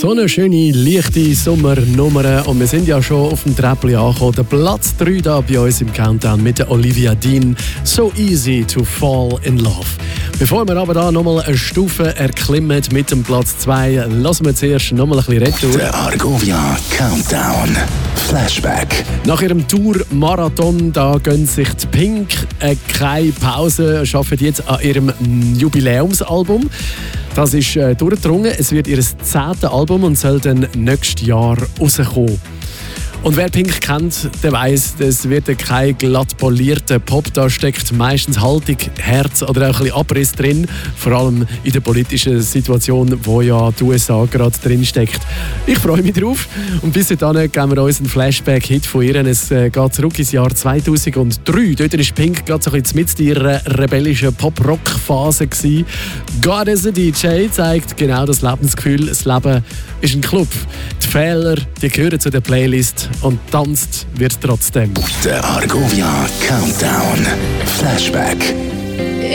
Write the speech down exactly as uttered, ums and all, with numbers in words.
So eine schöne, leichte Sommernummer und wir sind ja schon auf dem Treppli angekommen. Der Platz drei da bei uns im Countdown mit der Olivia Dean. So easy to fall in love. Bevor wir aber da nochmal eine Stufe erklimmen mit dem Platz zwei, lassen wir zuerst nochmal ein bisschen Retour. Der Argovia Countdown Flashback. Nach ihrem Tour-Marathon da gönnen sich die Pink äh, keine Pause, arbeiten jetzt an ihrem Jubiläumsalbum. Das ist äh, durchgedrungen. Es wird ihr zehntes Album und soll dann nächstes Jahr rauskommen. Und wer Pink kennt, der weiss, es wird kein glatt polierter Pop. Da steckt meistens Haltung, Herz oder auch ein bisschen Abriss drin. Vor allem in der politischen Situation, wo ja die U S A gerade drin steckt. Ich freue mich drauf. Und bis dahin geben wir uns einen Flashback-Hit von ihr. Es äh, geht zurück ins Jahr zweitausenddrei. Dort war Pink gerade so ein bisschen mit ihrer rebellischen Pop-Rock-Phase gewesen. God as a D J zeigt genau das Lebensgefühl. Das Leben ist ein Club. Die Fehler, die gehören zu der Playlist. Und tanzt wird trotzdem. Der Argovia Countdown Flashback.